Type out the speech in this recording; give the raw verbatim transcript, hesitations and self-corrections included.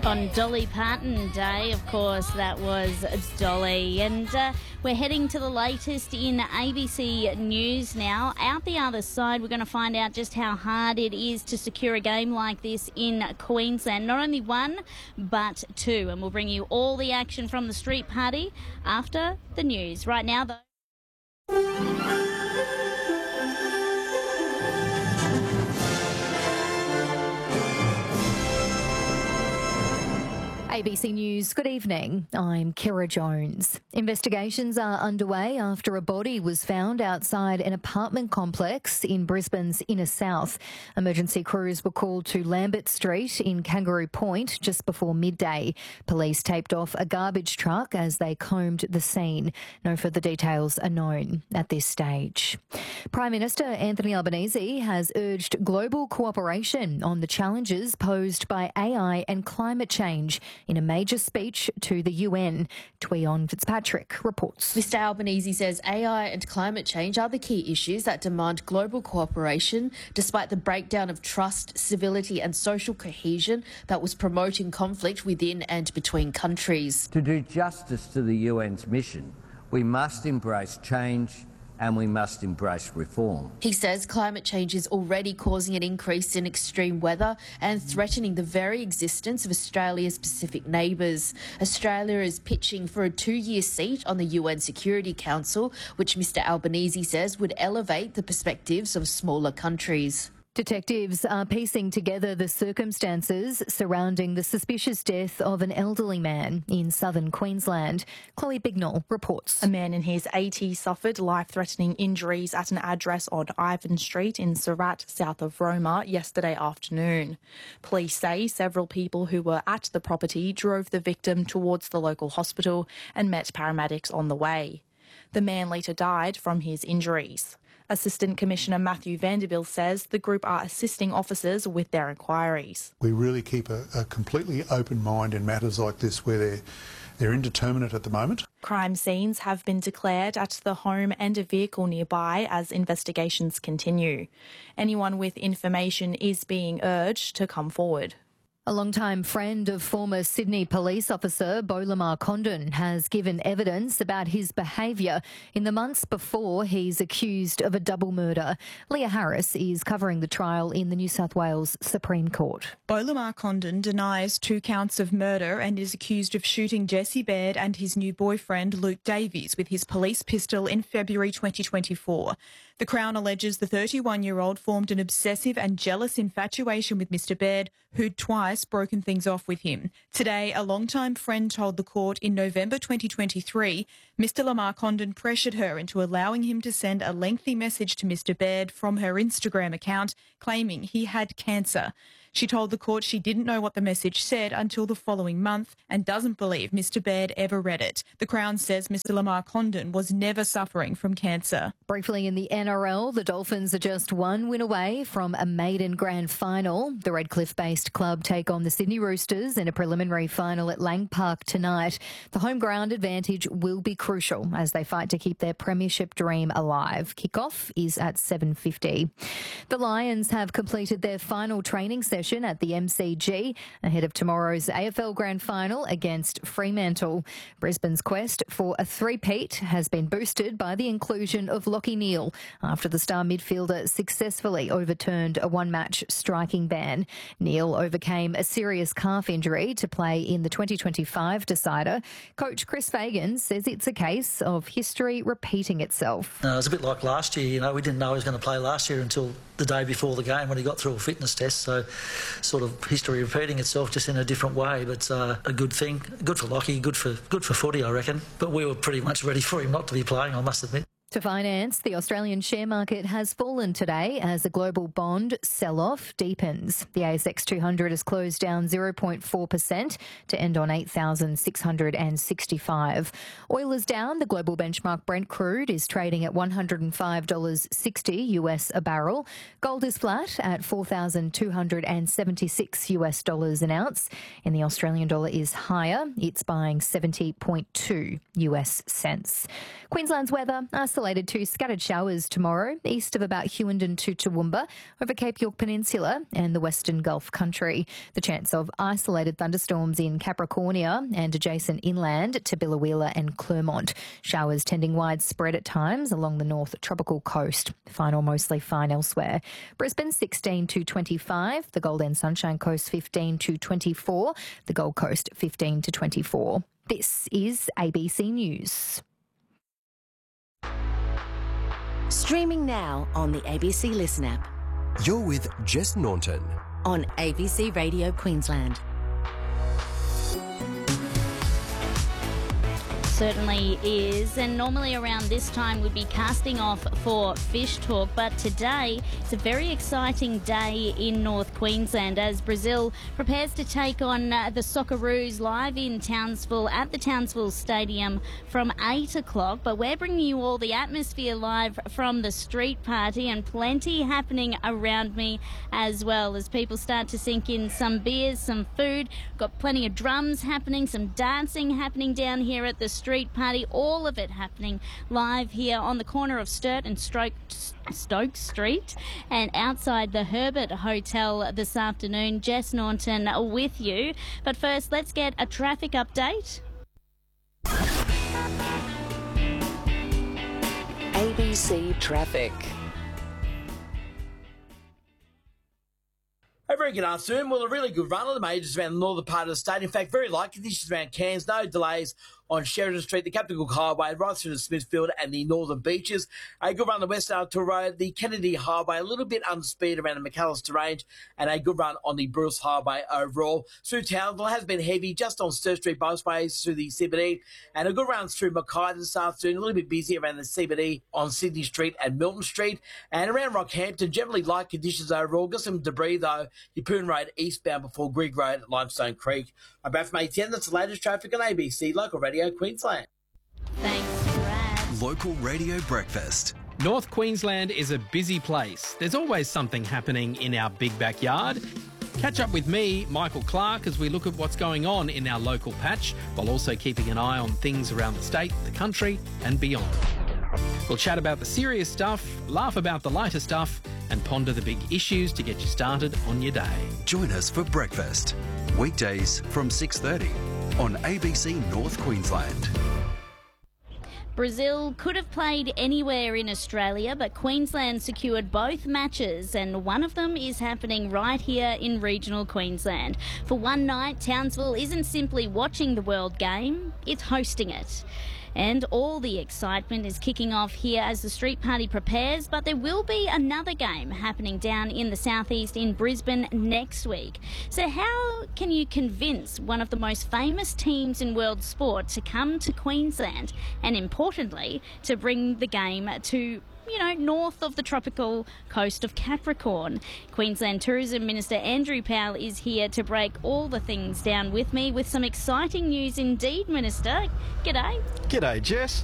On Dolly Parton Day, of course, that was Dolly. And uh, we're heading to the latest in A B C News now. Out the other side, we're going to find out just how hard it is to secure a game like this in Queensland. Not only one, but two. And we'll bring you all the action from the street party after the news. Right now, though. A B C News, good evening. I'm Kira Jones. Investigations are underway after a body was found outside an apartment complex in Brisbane's inner south. Emergency crews were called to Lambert Street in Kangaroo Point just before midday. Police taped off a garbage truck as they combed the scene. No further details are known at this stage. Prime Minister Anthony Albanese has urged global cooperation on the challenges posed by A I and climate change in a major speech to the U N. Tweon Fitzpatrick reports. Mr Albanese says A I and climate change are the key issues that demand global cooperation, despite the breakdown of trust, civility and social cohesion that was promoting conflict within and between countries. To do justice to the U N's mission, we must embrace change and we must embrace reform. He says climate change is already causing an increase in extreme weather and threatening the very existence of Australia's Pacific neighbours. Australia is pitching for a two-year seat on the U N Security Council, which Mr Albanese says would elevate the perspectives of smaller countries. Detectives are piecing together the circumstances surrounding the suspicious death of an elderly man in southern Queensland. Chloe Bignell reports. A man in his eighties suffered life-threatening injuries at an address on Ivan Street in Surat, south of Roma, yesterday afternoon. Police say several people who were at the property drove the victim towards the local hospital and met paramedics on the way. The man later died from his injuries. Assistant Commissioner Matthew Vanderbilt says the group are assisting officers with their inquiries. We really keep a, a completely open mind in matters like this where they're, they're indeterminate at the moment. Crime scenes have been declared at the home and a vehicle nearby as investigations continue. Anyone with information is being urged to come forward. A long-time friend of former Sydney police officer Beau Lamar Condon has given evidence about his behaviour in the months before he's accused of a double murder. Leah Harris is covering the trial in the New South Wales Supreme Court. Beau Lamar Condon denies two counts of murder and is accused of shooting Jesse Baird and his new boyfriend Luke Davies with his police pistol in February twenty twenty-four. The Crown alleges the thirty-one-year-old formed an obsessive and jealous infatuation with Mr Baird, who'd twice broken things off with him. Today, a longtime friend told the court in November twenty twenty-three, Mr Lamar Condon pressured her into allowing him to send a lengthy message to Mr Baird from her Instagram account, claiming he had cancer. She told the court she didn't know what the message said until the following month and doesn't believe Mr Baird ever read it. The Crown says Mr Lamar Condon was never suffering from cancer. Briefly in the N R L, the Dolphins are just one win away from a maiden grand final. The Redcliffe-based club take on the Sydney Roosters in a preliminary final at Lang Park tonight. The home ground advantage will be crucial as they fight to keep their premiership dream alive. Kick-off is at seven fifty. The Lions have completed their final training session at the M C G ahead of tomorrow's A F L Grand Final against Fremantle. Brisbane's quest for a three-peat has been boosted by the inclusion of Lachie Neale after the star midfielder successfully overturned a one-match striking ban. Neale overcame a serious calf injury to play in the twenty twenty-five decider. Coach Chris Fagan says it's a case of history repeating itself. Uh, it was a bit like last year. You know, we didn't know he was going to play last year until the day before the game when he got through a fitness test. So sort of history repeating itself, just in a different way. But uh, a good thing, good for Lachie, good for good for footy, I reckon. But we were pretty much ready for him not to be playing, I must admit. To finance, the Australian share market has fallen today as the global bond sell-off deepens. The A S X two hundred has closed down zero point four percent to end on eight thousand six hundred sixty-five. Oil is down. The global benchmark Brent crude is trading at one hundred five dollars sixty US a barrel. Gold is flat at four thousand two hundred seventy-six US dollars an ounce. And the Australian dollar is higher. It's buying seventy point two US cents. Queensland's weather, isolated isolated to scattered showers tomorrow, east of about Hughenden to Toowoomba, over Cape York Peninsula and the Western Gulf Country. The chance of isolated thunderstorms in Capricornia and adjacent inland to Biloela and Clermont. Showers tending widespread at times along the north tropical coast. Fine or mostly fine elsewhere. Brisbane sixteen to twenty-five, the Gold and Sunshine Coast fifteen to twenty-four, the Gold Coast fifteen to twenty-four. This is A B C News. Streaming now on the A B C Listen app. You're with Jess Naunton on A B C Radio Queensland. Certainly is, and normally around this time we'd be casting off for Fish Talk, but today it's a very exciting day in North Queensland as Brazil prepares to take on uh, the Socceroos live in Townsville at the Townsville Stadium from eight o'clock, but we're bringing you all the atmosphere live from the street party and plenty happening around me as well as people start to sink in some beers, some food. Got plenty of drums happening, some dancing happening down here at the street Street party, all of it happening live here on the corner of Sturt and Stoke, Stoke Street and outside the Herbert Hotel this afternoon. Jess Naunton with you. But first, let's get a traffic update. A B C Traffic. A very good afternoon. Well, a really good run of the majors around the northern part of the state. In fact, very light conditions around Cairns. No delays on Sheridan Street, the Capital Highway, right through to Smithfield and the northern beaches. A good run on the West Arthur Road, the Kennedy Highway, a little bit under speed around the McAllister Range, and a good run on the Bruce Highway overall. Through Townsville has been heavy just on Sturt Street Busways through the C B D, and a good run through Mackay this afternoon, a little bit busy around the C B D on Sydney Street and Milton Street, and around Rockhampton, generally light conditions overall. Got some debris though, Yeppoon Road eastbound before Grigg Road at Limestone Creek. I'm back from A ten, that's the latest traffic on A B C Local Radio Queensland. Thanks, Brad. Local Radio Breakfast. North Queensland is a busy place. There's always something happening in our big backyard. Catch up with me, Michael Clark, as we look at what's going on in our local patch, while also keeping an eye on things around the state, the country and beyond. We'll chat about the serious stuff, laugh about the lighter stuff and ponder the big issues to get you started on your day. Join us for breakfast, weekdays from six thirty on A B C North Queensland. Brazil could have played anywhere in Australia, but Queensland secured both matches, and one of them is happening right here in regional Queensland. For one night, Townsville isn't simply watching the World Game, it's hosting it. And all the excitement is kicking off here as the street party prepares, but there will be another game happening down in the southeast in Brisbane next week. So how can you convince one of the most famous teams in world sport to come to Queensland and, importantly, to bring the game to, you know, north of the tropical coast of Capricorn? Queensland Tourism Minister Andrew Powell is here to break all the things down with me with some exciting news indeed, Minister. G'day. G'day, Jess.